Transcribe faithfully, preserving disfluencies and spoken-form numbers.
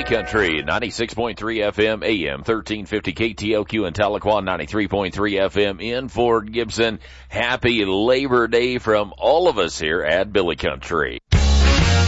Country, ninety-six point three F M, A M, thirteen fifty K T L Q in Tahlequah, ninety-three point three F M in Fort Gibson. Happy Labor Day from all of us here at Billy Country.